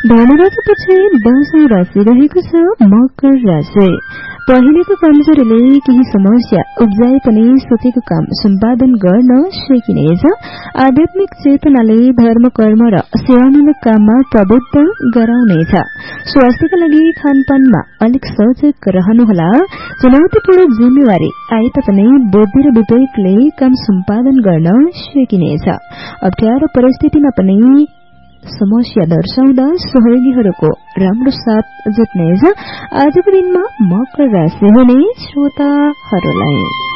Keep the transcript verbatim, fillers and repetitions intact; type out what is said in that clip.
धनुराशिपछि दशौं राशि रहेको छ मकर राशि। पहिलेको कमजोरीले केही समस्या उब्जाए पनि सोचेको काम सम्पादन गर्न सकिनेछ। आध्यात्मिक चेतनाले धर्म कर्म र सेवामूलक काममा प्रवृत्त गराउनेछ। स्वास्थ्यका लागि खानपानमा अलिक सजग रहनुहोला। चुनौतीपूर्ण जिम्मेवारी आए तापनि बुद्धि र विवेकले काम सम्पादन गर्न सकिनेछ। अप्ठ्यारो परिस्थितिमा पनि समस्या दर्शाउँदा सहयोगीहरूको राम्रो साथ जुट्नेछ। आजको दिनमा मकर राशि हुने श्रोताहरूलाई